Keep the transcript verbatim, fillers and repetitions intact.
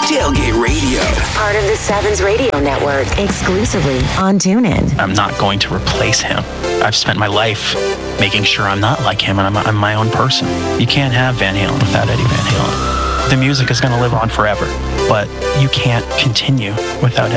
Tailgate Radio. Part of the Sevens Radio Network. Exclusively on TuneIn. I'm not going to replace him. I've spent my life making sure I'm not like him and I'm, I'm my own person. You can't have Van Halen without Eddie Van Halen. The music is going to live on forever, but you can't continue without